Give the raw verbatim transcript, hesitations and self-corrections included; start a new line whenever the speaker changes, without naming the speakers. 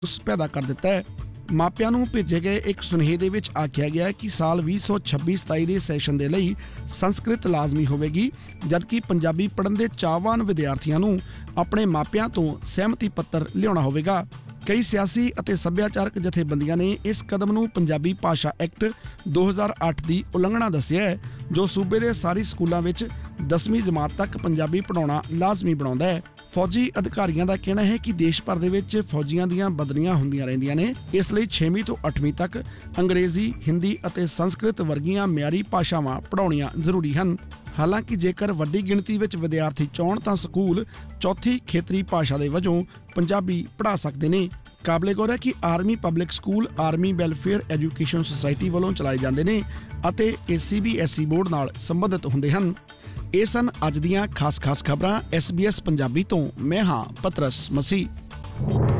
पैदा कर दिता है। ਮਾਪਿਆਂ ਨੂੰ ਭੇਜੇ ਗਏ ਇੱਕ ਸੁਨੇਹੇ ਦੇ ਵਿੱਚ ਆਖਿਆ ਗਿਆ ਹੈ ਕਿ ਸਾਲ ਵੀਹ ਸੌ ਛੱਬੀ ਸਤਾਈ ਦੇ ਸੈਸ਼ਨ ਦੇ ਲਈ ਸੰਸਕ੍ਰਿਤ ਲਾਜ਼ਮੀ ਹੋਵੇਗੀ, ਜਦਕਿ ਪੰਜਾਬੀ ਪੜ੍ਹਨ ਦੇ ਚਾਹਵਾਨ ਵਿਦਿਆਰਥੀਆਂ ਨੂੰ ਆਪਣੇ ਮਾਪਿਆਂ ਤੋਂ ਸਹਿਮਤੀ ਪੱਤਰ ਲਿਆਉਣਾ ਹੋਵੇਗਾ। ਕਈ ਸਿਆਸੀ ਅਤੇ ਸੱਭਿਆਚਾਰਕ ਜਥੇਬੰਦੀਆਂ ਨੇ ਇਸ ਕਦਮ ਨੂੰ ਪੰਜਾਬੀ ਭਾਸ਼ਾ ਐਕਟ ਦੋ ਹਜ਼ਾਰ ਅੱਠ ਦੀ ਉਲੰਘਣਾ ਦੱਸਿਆ ਹੈ, ਜੋ ਸੂਬੇ ਦੇ ਸਾਰੇ ਸਕੂਲਾਂ ਵਿੱਚ ਦਸਵੀਂ ਜਮਾਤ ਤੱਕ ਪੰਜਾਬੀ ਪੜ੍ਹਾਉਣਾ ਲਾਜ਼ਮੀ ਬਣਾਉਂਦਾ ਹੈ। ਫੌਜੀ ਅਧਿਕਾਰੀਆਂ ਦਾ ਕਹਿਣਾ ਹੈ ਕਿ ਦੇਸ਼ ਭਰ ਦੇ ਵਿੱਚ ਫੌਜੀਆਂ ਦੀਆਂ ਬਦਲੀਆਂ ਹੁੰਦੀਆਂ ਰਹਿੰਦੀਆਂ ਨੇ, ਇਸ ਲਈ ਛੇਵੀਂ ਤੋਂ ਅੱਠਵੀਂ ਤੱਕ ਅੰਗਰੇਜ਼ੀ, ਹਿੰਦੀ ਅਤੇ ਸੰਸਕ੍ਰਿਤ ਵਰਗੀਆਂ ਮਿਆਰੀ ਭਾਸ਼ਾਵਾਂ ਪੜ੍ਹਾਉਣੀਆਂ ਜ਼ਰੂਰੀ ਹਨ। ਹਾਲਾਂਕਿ ਜੇਕਰ ਵੱਡੀ ਗਿਣਤੀ ਵਿੱਚ ਵਿਦਿਆਰਥੀ ਚਾਹੁਣ ਤਾਂ ਸਕੂਲ ਚੌਥੀ ਖੇਤਰੀ ਭਾਸ਼ਾ ਦੇ ਵਜੋਂ ਪੰਜਾਬੀ ਪੜ੍ਹਾ ਸਕਦੇ ਨੇ। ਕਾਬਲੇ ਗੌਰ ਹੈ ਕਿ army public school army welfare education society ਵੱਲੋਂ ਚਲਾਏ ਜਾਂਦੇ ਨੇ ਅਤੇ ਇਹ C B S E board ਨਾਲ ਸੰਬੰਧਿਤ ਹੁੰਦੇ ਹਨ। ਇਹ ਸਨ ਅੱਜ ਦੀਆਂ ਖਾਸ ਖਾਸ ਖਬਰਾਂ ਐਸ ਬੀ ਐਸ ਪੰਜਾਬੀ ਤੋਂ। ਮੈਂ ਹਾਂ ਪਤਰਸ ਮਸੀਹ।